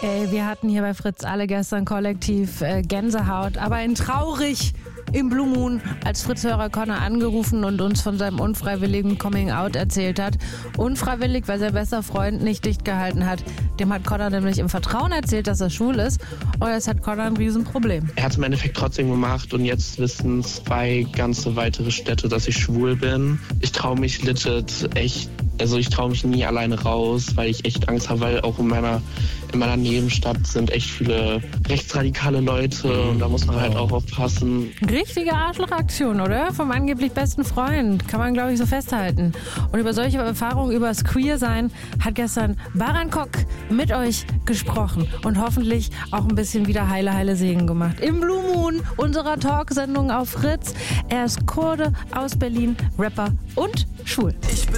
Ey, wir hatten hier bei Fritz alle gestern kollektiv Gänsehaut, aber in traurig im Blue Moon, als Fritz-Hörer Connor angerufen und uns von seinem unfreiwilligen Coming-out erzählt hat. Unfreiwillig, weil sein bester Freund nicht dicht gehalten hat. Dem hat Connor nämlich im Vertrauen erzählt, dass er schwul ist. Und jetzt hat Connor ein Riesenproblem. Er hat es im Endeffekt trotzdem gemacht und jetzt wissen 2 ganze weitere Städte, dass ich schwul bin. Ich traue mich legit echt, ich traue mich nie alleine raus, weil ich echt Angst habe, weil auch in meiner Nebenstadt sind echt viele rechtsradikale Leute und da muss man halt auch aufpassen. Richtige Arschlochaktion, oder? Vom angeblich besten Freund. Kann man, glaube ich, so festhalten. Und über solche Erfahrungen, über das Queer-Sein, hat gestern Baran Kok mit euch gesprochen und hoffentlich auch ein bisschen wieder heile Segen gemacht. Im Blue Moon unserer Talksendung auf Fritz. Er ist Kurde aus Berlin, Rapper und schwul.